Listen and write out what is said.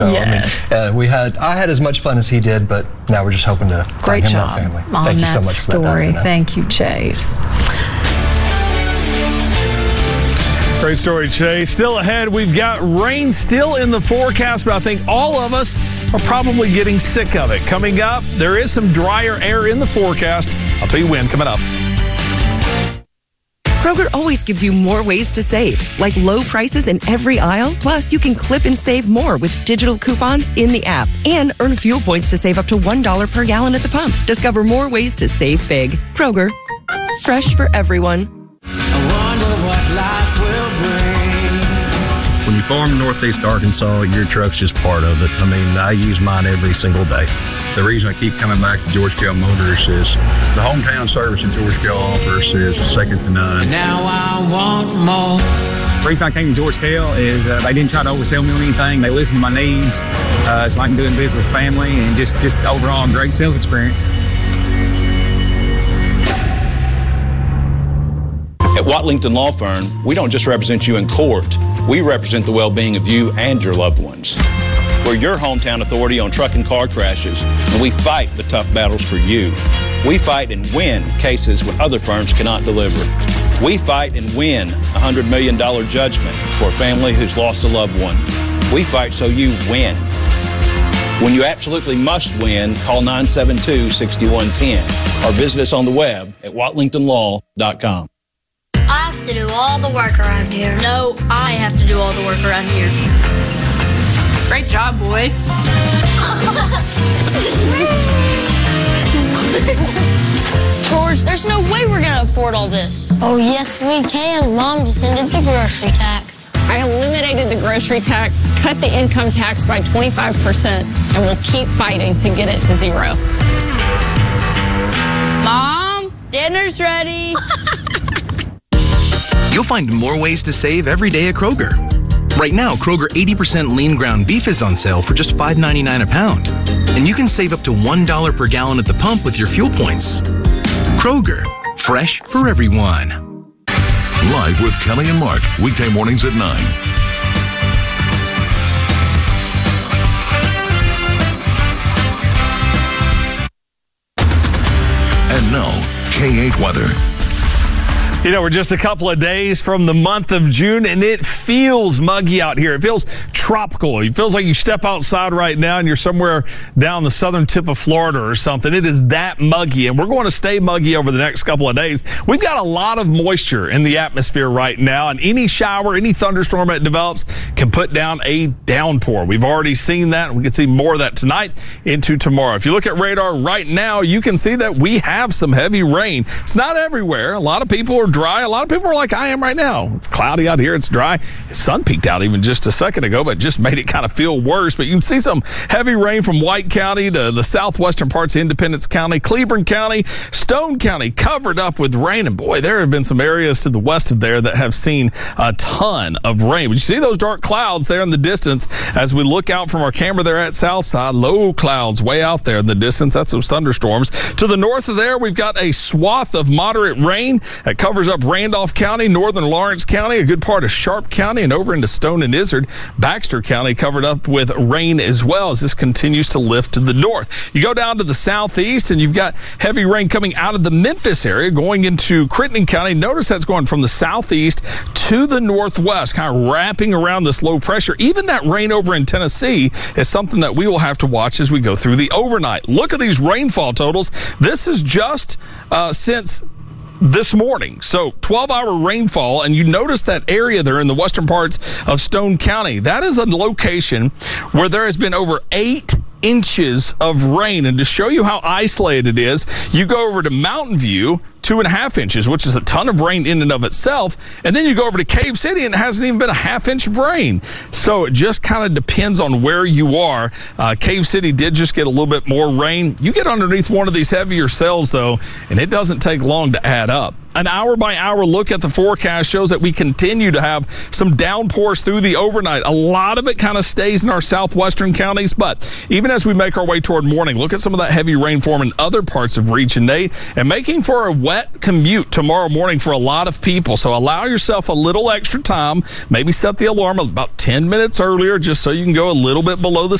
So, Yes. I mean, I had as much fun as he did, but now we're just hoping to Great find him job that family. on Thank you that so much for story. that. Thank you, Chase. Great story, Chase. Still ahead, we've got rain still in the forecast, but I think all of us are probably getting sick of it. Coming up, there is some drier air in the forecast. I'll tell you when, coming up. Kroger always gives you more ways to save, like low prices in every aisle. Plus, you can clip and save more with digital coupons in the app and earn fuel points to save up to $1 per gallon at the pump. Discover more ways to save big. Kroger, fresh for everyone. I wonder what life will bring. When you farm in Northeast Arkansas, your truck's just part of it. I mean, I use mine every single day. The reason I keep coming back to George Kell Motors is the hometown service that George Kell offers is second to none. And now I want more. The reason I came to George Kell is they didn't try to oversell me on anything. They listened to my needs. It's like doing business with family and just overall great sales experience. At Watlington Law Firm, we don't just represent you in court. We represent the well-being of you and your loved ones. We're your hometown authority on truck and car crashes, and we fight the tough battles for you. We fight and win cases when other firms cannot deliver. We fight and win a $100 million judgment for a family who's lost a loved one. We fight so you win. When you absolutely must win, call 972-6110 or visit us on the web at watlingtonlaw.com. I have to do all the work around here. No, I have to do all the work around here. Great job, boys. George, there's no way we're gonna afford all this. Oh, yes, we can. Mom just ended the grocery tax. I eliminated the grocery tax, cut the income tax by 25%, and we'll keep fighting to get it to zero. Mom, dinner's ready. You'll find more ways to save every day at Kroger. Right now, Kroger 80% lean ground beef is on sale for just $5.99 a pound. And you can save up to $1 per gallon at the pump with your fuel points. Kroger, fresh for everyone. Live with Kelly and Mark, weekday mornings at 9. And now, K8 weather. You know, we're just a couple of days from the month of June, and it feels muggy out here. It feels tropical. It feels like you step outside right now and you're somewhere down the southern tip of Florida or something. It is that muggy, and we're going to stay muggy over the next couple of days. We've got a lot of moisture in the atmosphere right now, and any shower, any thunderstorm that develops can put down a downpour. We've already seen that, and we can see more of that tonight into tomorrow. If you look at radar right now, you can see that we have some heavy rain. It's not everywhere. A lot of people are dry. A lot of people are like I am right now. It's cloudy out here. It's dry. The sun peeked out even just a second ago, but just made it kind of feel worse. But you can see some heavy rain from White County to the southwestern parts of Independence County, Cleburne County, Stone County covered up with rain. And boy, there have been some areas to the west of there that have seen a ton of rain. But you see those dark clouds there in the distance as we look out from our camera there at Southside. Low clouds way out there in the distance. That's those thunderstorms. To the north of there, we've got a swath of moderate rain that covers up Randolph County, northern Lawrence County, a good part of Sharp County, and over into Stone and Izard. Baxter County covered up with rain as well as this continues to lift to the north. You go down to the southeast and you've got heavy rain coming out of the Memphis area going into Crittenden County. Notice that's going from the southeast to the northwest, kind of wrapping around this low pressure. Even that rain over in Tennessee is something that we will have to watch as we go through the overnight. Look at these rainfall totals. This is just since this morning. So 12-hour rainfall, and you notice that area there in the western parts of Stone County. That is a location where there has been over 8 inches of rain. And to show you how isolated it is, you go over to Mountain View, 2.5 inches, which is a ton of rain in and of itself. And then you go over to Cave City and it hasn't even been a ½ inch of rain. So it just kind of depends on where you are. Cave City did just get a little bit more rain. You get underneath one of these heavier cells though, and it doesn't take long to add up. an hour-by-hour look at the forecast shows that we continue to have some downpours through the overnight. A lot of it kind of stays in our southwestern counties, but even as we make our way toward morning, look at some of that heavy rainform in other parts of Region 8 and making for a wet commute tomorrow morning for a lot of people. So allow yourself a little extra time. Maybe set the alarm about 10 minutes earlier just so you can go a little bit below the